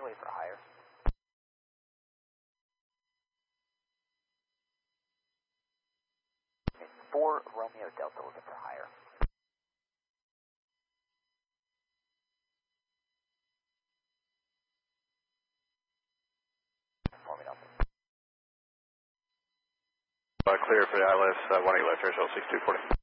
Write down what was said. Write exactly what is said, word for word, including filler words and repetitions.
runway for higher. four Romeo Delta looking for higher. Forming up. Uh, clear for the I L S uh, one eight left, threshold six two forty.